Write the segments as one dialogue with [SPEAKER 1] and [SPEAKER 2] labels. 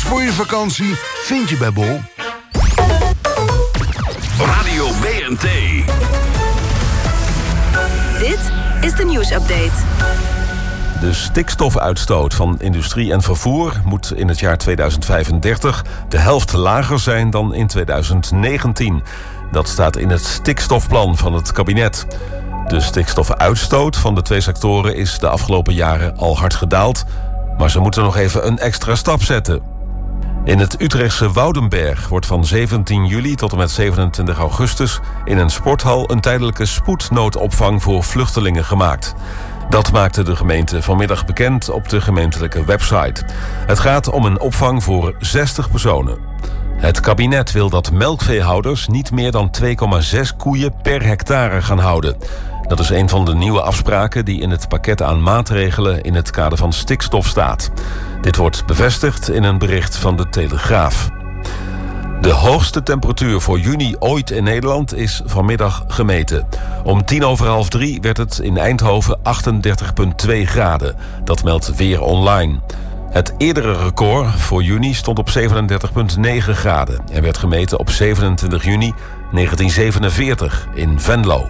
[SPEAKER 1] voor je vakantie vind je bij Bol.
[SPEAKER 2] Radio BNT.
[SPEAKER 3] Dit is de nieuwsupdate.
[SPEAKER 4] De stikstofuitstoot van industrie en vervoer moet in het jaar 2035 de helft lager zijn dan in 2019. Dat staat in het stikstofplan van het kabinet. De stikstofuitstoot van de twee sectoren is de afgelopen jaren al hard gedaald, maar ze moeten nog even een extra stap zetten. In het Utrechtse Woudenberg wordt van 17 juli tot en met 27 augustus... in een sporthal een tijdelijke spoednoodopvang voor vluchtelingen gemaakt. Dat maakte de gemeente vanmiddag bekend op de gemeentelijke website. Het gaat om een opvang voor 60 personen. Het kabinet wil dat melkveehouders niet meer dan 2,6 koeien per hectare gaan houden. Dat is een van de nieuwe afspraken die in het pakket aan maatregelen in het kader van stikstof staat. Dit wordt bevestigd in een bericht van de Telegraaf. De hoogste temperatuur voor juni ooit in Nederland is vanmiddag gemeten. Om 2:45 werd het in Eindhoven 38,2 graden. Dat meldt Weer Online. Het eerdere record voor juni stond op 37,9 graden... en werd gemeten op 27 juni 1947 in Venlo.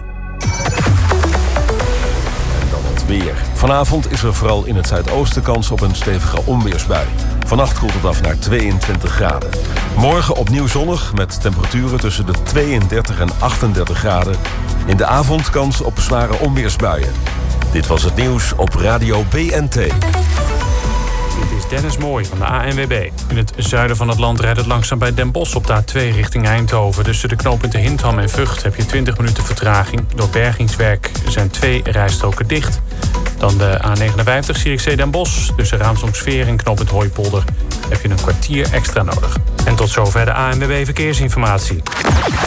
[SPEAKER 4] Weer. Vanavond is er vooral in het zuidoosten kans op een stevige onweersbui. Vannacht koelt het af naar 22 graden. Morgen opnieuw zonnig met temperaturen tussen de 32 en 38 graden. In de avond kans op zware onweersbuien. Dit was het nieuws op Radio BNT.
[SPEAKER 5] Dit is Dennis Mooij van de ANWB. In het zuiden van het land rijdt het langzaam bij Den Bosch op de A2 richting Eindhoven. Tussen de knooppunten Hintham en Vught heb je 20 minuten vertraging. Door bergingswerk zijn 2 rijstroken dicht. Dan de A59 Zierikzee Den Bosch. Tussen Raamsdonksveer en knooppunt Hooipolder heb je een kwartier extra nodig. En tot zover de ANWB Verkeersinformatie.